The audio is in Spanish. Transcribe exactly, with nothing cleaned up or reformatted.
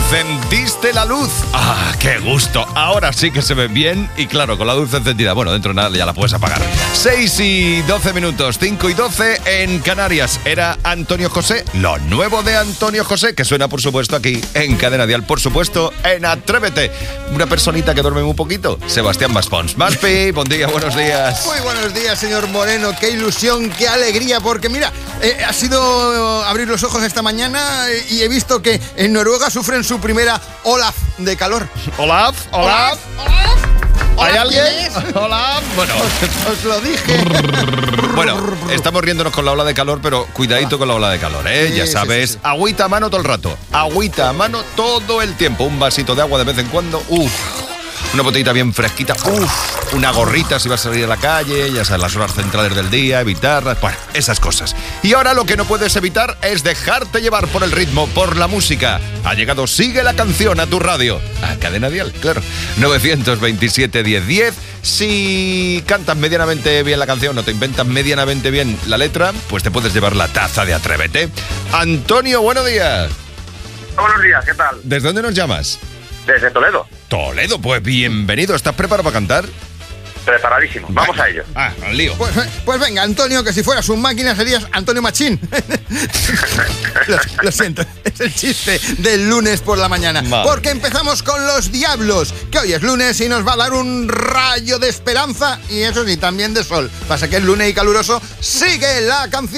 Encendiste la luz. ¡Ah, qué gusto! Ahora sí que se ve bien y claro, con la luz encendida. Bueno, dentro de nada ya la puedes apagar. seis y doce minutos, cinco y doce en Canarias. Era Antonio José, lo nuevo de Antonio José, que suena por supuesto aquí en Cadena Dial, por supuesto en Atrévete. Una personita que duerme un poquito, Sebastián Maspons. Maspi, buen día, buenos días. Muy buenos días, señor Moreno. Qué ilusión, qué alegría, porque mira, eh, ha sido abrir los ojos esta mañana y he visto que en Noruega sufren su primera ola de calor. Olaf, Olaf, Olaf. ¿hay Hola, alguien? ¿quién es? Olaf. Bueno, Os, os lo dije. bueno, estamos riéndonos con la ola de calor, pero cuidadito con la ola de calor, ¿eh? Sí, Ya sí, sabes, sí, sí. agüita a mano todo el rato, agüita a mano todo el tiempo, un vasito de agua de vez en cuando, uff. Una botellita bien fresquita, uff, una gorrita si vas a salir a la calle, ya sabes, las horas centrales del día, evitarlas, bueno, esas cosas. Y ahora lo que no puedes evitar es dejarte llevar por el ritmo, por la música. Ha llegado Sigue la Canción a tu radio, a Cadena Dial, claro, novecientos veintisiete, diez diez. Si cantas medianamente bien la canción o te inventas medianamente bien la letra, pues te puedes llevar la taza de Atrévete. Antonio, buenos días. Buenos días, ¿qué tal? ¿Desde dónde nos llamas? Desde Toledo. Toledo, pues bienvenido. ¿Estás preparado para cantar? Preparadísimo. Vamos Vale. a ello. Ah, al lío. Pues, pues venga, Antonio, que si fueras un máquina serías Antonio Machín. lo, lo siento, es el chiste del lunes por la mañana. Madre. Porque empezamos con Los Diablos, que hoy es lunes y nos va a dar un rayo de esperanza y eso sí, también de sol. Pasa que es lunes y caluroso. Sigue la canción.